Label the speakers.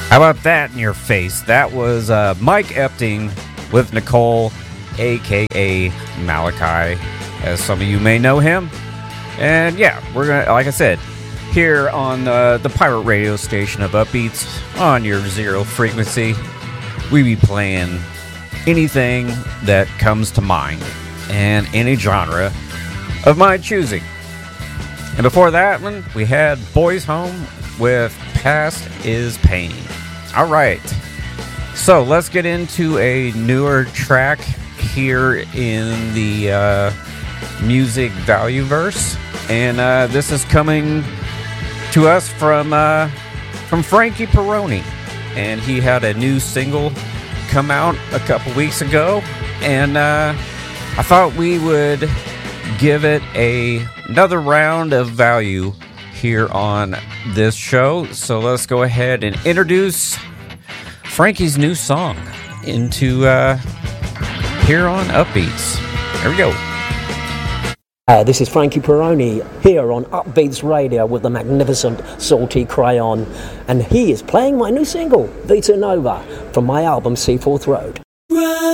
Speaker 1: How about that in your face? That was Mike Epting with Nicole, aka Malachi, as some of you may know him. And yeah, we're gonna, like I said, here on the pirate radio station of Upbeats on your zero frequency, we be playing anything that comes to mind and any genre of my choosing. And before that one, we had Boys Home with Past is Pain. All right, so let's get into a newer track here in the music value verse, and this is coming to us from Frankie Perroni, and he had a new single come out a couple weeks ago, and I thought we would give it another round of value here on this show. So let's go ahead and introduce Frankie's new song into here on Upbeats. There we go.
Speaker 2: This is Frankie Perroni here on Upbeats Radio with the magnificent Salty Crayon, and he is playing my new single, Vita Nova, from my album Seaforth Road.